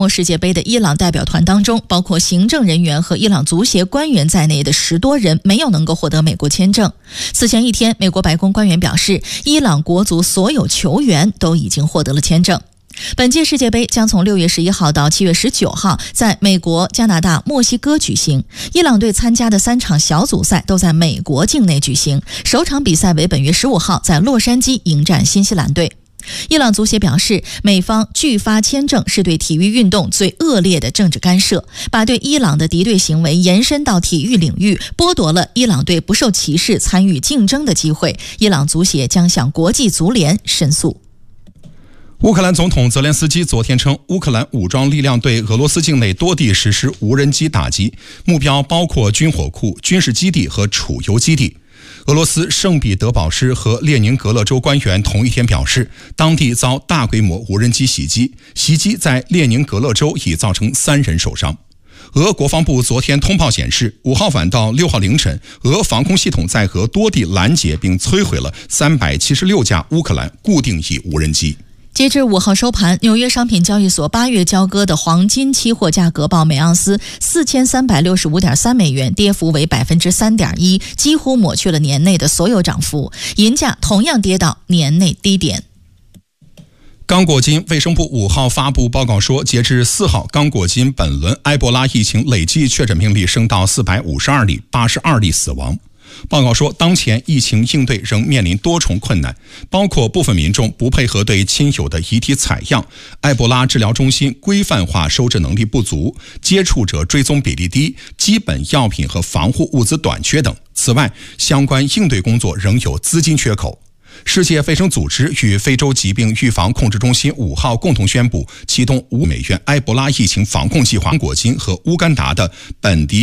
世界杯的伊朗代表团当中，包括行政人员和伊朗足协官员在内的10多人没有能够获得美国签证。此前一天，美国白宫官员表示，伊朗国足所有球员都已经获得了签证。本届世界杯将从6月11号到7月19号在美国、加拿大、墨西哥举行。伊朗队参加的3场小组赛都在美国境内举行，首场比赛为本月15号在洛杉矶迎战新西兰队。伊朗足协表示，美方拒发签证是对体育运动最恶劣的政治干涉，把对伊朗的敌对行为延伸到体育领域，剥夺了伊朗队不受歧视参与竞争的机会。伊朗足协将向国际足联申诉。 乌克兰总统泽连斯基昨天称，乌克兰武装力量对俄罗斯境内多地实施无人机打击，目标包括军火库、军事基地和储油基地。俄罗斯圣彼得堡市和列宁格勒州官员同一天表示，当地遭大规模无人机袭击，在列宁格勒州已造成3人受伤。俄国防部昨天通报显示，5号晚到6号凌晨，俄防空系统在俄多地拦截并摧毁了376架乌克兰固定翼无人机。 截至5号收盘，纽约商品交易所8月交割的黄金期货价格报每盎司4365.3美元，跌幅为 3.1%， 几乎抹去了年内的所有涨幅。银价同样跌到年内低点。 刚果金卫生部5号发布报告说，截至4号，刚果金本轮埃博拉疫情累计确诊病例升到452例，82例死亡。报告说，当前疫情应对仍面临多重困难，包括部分民众不配合对亲友的遗体采样，埃博拉治疗中心规范化收治能力不足，接触者追踪比例低，基本药品和防护物资短缺等。此外，相关应对工作仍有资金缺口。世界卫生组织与非洲疾病预防控制中心5号共同宣布，启动5亿美元埃博拉疫情防控计划。刚果金和乌干达的本地